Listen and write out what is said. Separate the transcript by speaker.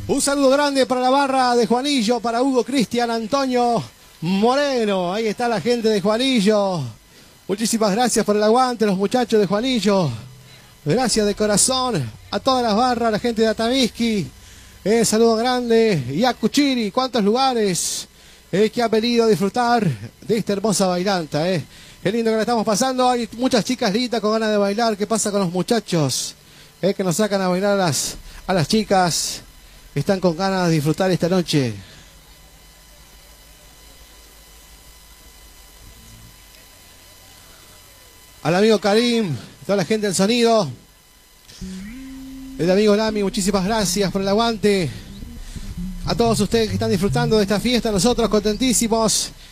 Speaker 1: Un saludo grande para la barra de Juanillo, para Hugo, Cristian, Antonio, Moreno. Ahí está la gente de Juanillo. Muchísimas gracias por el aguante, los muchachos de Juanillo. Gracias de corazón a todas las barras, a la gente de Atamisqui. Saludo grande. Y a Cuchiri, cuántos lugares que han venido a disfrutar de esta hermosa bailanta. Qué lindo que la estamos pasando. Hay muchas chicas lindas con ganas de bailar. ¿Qué pasa con los muchachos? Que nos sacan a bailar a las chicas que están con ganas de disfrutar esta noche. Al amigo Karim, toda la gente del sonido. El amigo Lami, muchísimas gracias por el aguante. A todos ustedes que están disfrutando de esta fiesta, nosotros contentísimos.